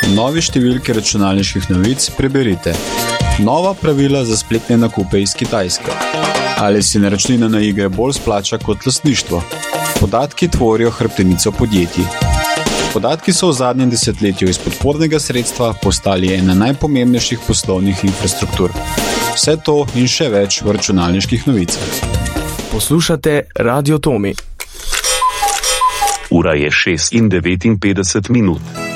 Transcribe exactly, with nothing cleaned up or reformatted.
novi številki računalniških novic preberite. Nova pravila za spletne nakupe iz Kitajske. Ali si naročnina na igre bolj splača kot lastništvo? Podatki tvorijo hrbtenico podjetij. Podatki so v zadnjem desetletju iz podpornega sredstva postali ena najpomembnejših poslovnih infrastruktur. Vse to in še več v računalniških novicah. Poslušate Radio Tomi. Ura je šest in devetinpetdeset minut.